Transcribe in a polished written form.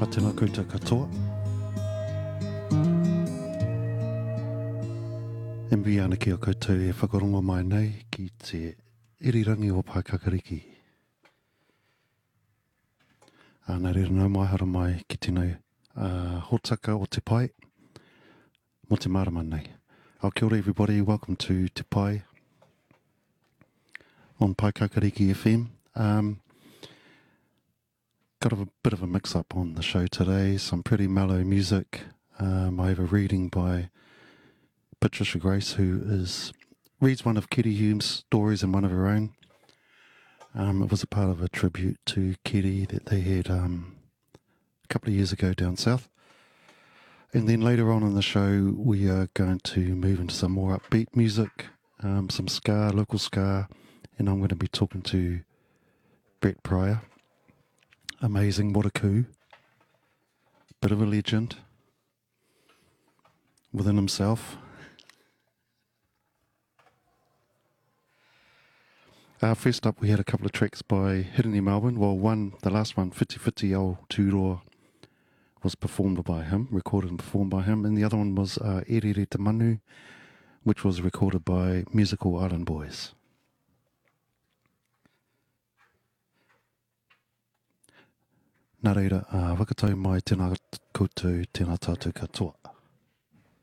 tēnā koutou katoa. E mbi ana ki o koutou e whakarongo mai nei ki te irirangi o Paekakariki. Nā reira nau mai hara mai ki tēnei hōtaka o Te Pai, mo te marama nei. Kia ora everybody, welcome to Te Pai on Paekakariki FM. Got a bit of a mix-up on the show today, some pretty mellow music. I have a reading by Patricia Grace, who reads one of Kitty Hume's stories and one of her own. It was a part of a tribute to Kitty that they had a couple of years ago down south. And then later on in the show, we are going to move into some more upbeat music, some ska, local ska, and I'm going to be talking to Brett Pryor. Amazing, what a coup. Bit of a legend within himself. First up, we had a couple of tracks by Hirini Melbourne. Well, the last one, Whiti Whiti Au Tūroa, was performed by him, recorded and performed by him. And the other one was Erere Te Manu, which was recorded by Musical Island Boys. Nā reira, whakatau mai tēnā koutou, tēnā tātou katoa.